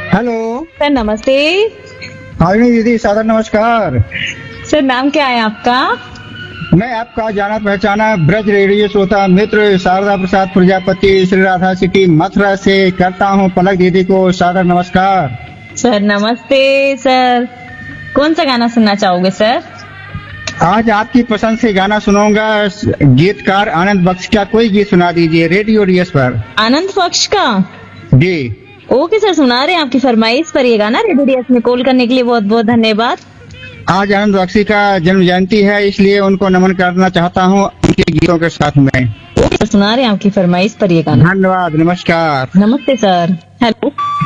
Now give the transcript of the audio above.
Hello. Sir नमस्ते। हारिणी दीदी, सादर नमस्कार। सर नाम क्या है आपका? मैं आपका जाना पहचाना ब्रज रेडियो श्रोता मित्र शारदा प्रसाद प्रजापति श्री राधा सिटी मथुरा से करता हूँ पलक दीदी को सादर नमस्कार। सर नमस्ते। सर कौन सा गाना सुनना चाहोगे सर? आज आपकी पसंद से गाना सुनाऊंगा। गीतकार आनंद बख्श का कोई गीत सुना दीजिए रेडियो डीएस पर। आनंद बख्श का? जी ओके सर, सुना रहे हैं आपकी फरमाइश पर ये गाना। रेडियो डीएस में कॉल करने के लिए बहुत बहुत धन्यवाद। आज आनंद बख्शी का जन्म जयंती है, इसलिए उनको नमन करना चाहता हूँ उनके गीतों के साथ में। ओके सर, सुना रहे हैं आपकी फरमाइश पर ये गाना। धन्यवाद, नमस्कार। नमस्ते सर। हेलो।